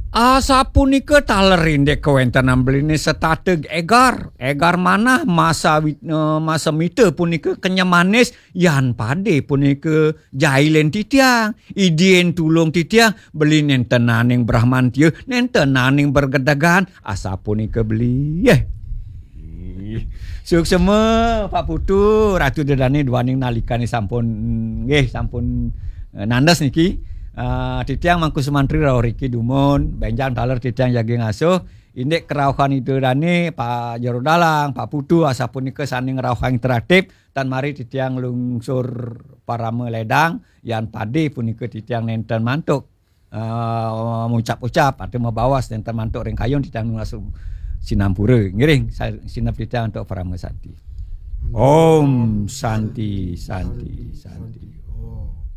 Sapunika talerin dek kawentenan beline setateg egar mana masa mite punika kenyamanis yan pade punika jailen titiang idien tulung titiang beli nenten naning brahmantia nenten naning bergedagan sapunika beli suksema Pak Putu Ratu Dedani duaning nalikane sampun nandas niki. Titiang Mangku Sumantri rawuh riki dumun benjang taler titiang jagi ngasuh indek kerauhan itu dani Pak Jaro Dalang Pak Putu asapunika saning rauhan teratip tan mari titiang lungsur parame ledang yan padi punika titiang nenten mantuk mengucap-ucap atau membawas nenten mantuk ring kayun titiang ngasuh sinampura ngiring sinap titiang untuk parame santi. Om Santi Santi Santi.